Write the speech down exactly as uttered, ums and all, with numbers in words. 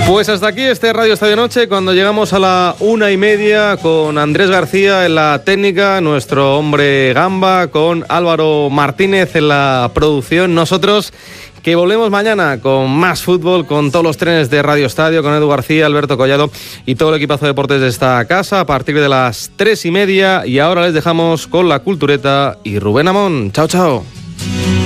Pues hasta aquí este Radio Estadio Noche, cuando llegamos a la una y media con Andrés García en la técnica, nuestro hombre Gamba, con Álvaro Martínez en la producción. Nosotros que volvemos mañana con más fútbol, con todos los trenes de Radio Estadio, con Edu García, Alberto Collado y todo el equipazo de deportes de esta casa a partir de las tres y media. Y ahora les dejamos con la cultureta y Rubén Amón. Chao, chao.